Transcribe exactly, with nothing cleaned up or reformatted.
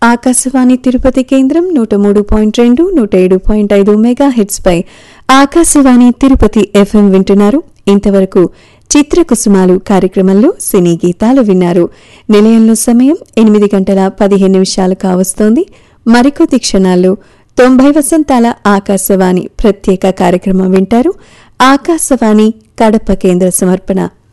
ఆకాశవాణి తిరుపతి కేంద్రం నూట మూడు పాయింట్ రెండు నూట ఏడు పాయింట్ ఐదు మెగా హెడ్స్ పై ఆకాశవాణి తిరుపతి ఎఫ్ఎం వింటున్నారు. ఇంతవరకు చిత్రకుసుమాలు కార్యక్రమంలో సినీ గీతాలు విన్నారు. నిలయంలో సమయం ఎనిమిది గంటల పదిహేను నిమిషాలు కావస్తోంది. మరికొద్ది క్షణాల్లో తొంభై వసంతాల ఆకాశవాణి ప్రత్యేక కార్యక్రమం వింటారు. ఆకాశవాణి కడప కేంద్ర సమర్పణ.